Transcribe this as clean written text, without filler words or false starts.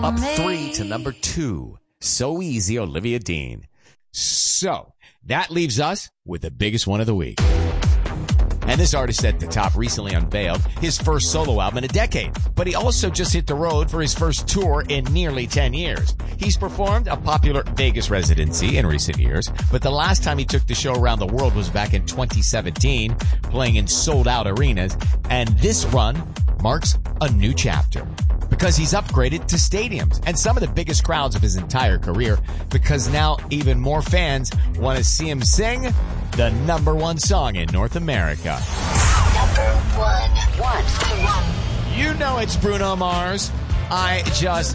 Up 3 to number 2. So Easy, Olivia Dean. So, that leaves us with the biggest one of the week. And this artist at the top recently unveiled his first solo album in a decade. But he also just hit the road for his first tour in nearly 10 years. He's performed a popular Vegas residency in recent years, but the last time he took the show around the world was back in 2017, playing in sold-out arenas. And this run marks a new chapter, because he's upgraded to stadiums and some of the biggest crowds of his entire career, because now even more fans want to see him sing the number one song in North America. Number one. You know it's Bruno Mars. I Just